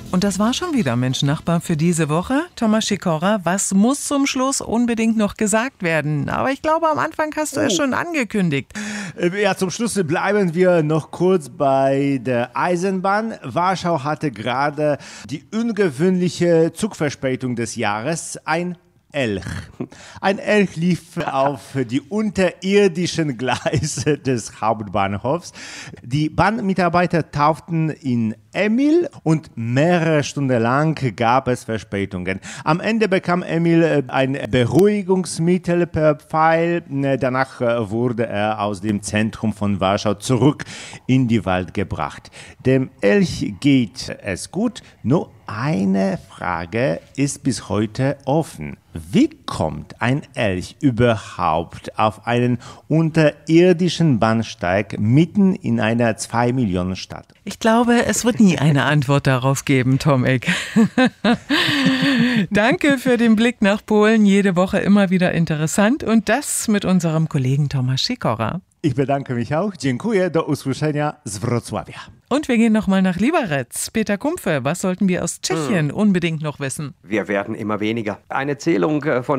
Und das war schon wieder Mensch Nachbar für diese Woche. Thomas Sikora, was muss zum Schluss unbedingt noch gesagt werden? Aber ich glaube, am Anfang hast du es schon angekündigt. Ja, zum Schluss bleiben wir noch kurz bei der Eisenbahn. Warschau hatte gerade die ungewöhnliche Zugverspätung des Jahres, ein Elch. Ein Elch lief auf die unterirdischen Gleise des Hauptbahnhofs. Die Bahnmitarbeiter tauften ihn Emil und mehrere Stunden lang gab es Verspätungen. Am Ende bekam Emil ein Beruhigungsmittel per Pfeil. Danach wurde er aus dem Zentrum von Warschau zurück in die Wald gebracht. Dem Elch geht es gut, nur eine Frage ist bis heute offen. Wie kommt ein Elch überhaupt auf einen unterirdischen Bahnsteig mitten in einer 2-Millionen-Stadt? Ich glaube, es wird nie eine Antwort darauf geben, Tomek. Danke für den Blick nach Polen. Jede Woche immer wieder interessant. Und das mit unserem Kollegen Thomas Sikora. Ich bedanke mich auch. Dziękuję. Do usłyszenia z Wrocławia. Und wir gehen nochmal nach Liberec. Peter Kumpfe, was sollten wir aus Tschechien unbedingt noch wissen? Wir werden immer weniger. Eine Zählung von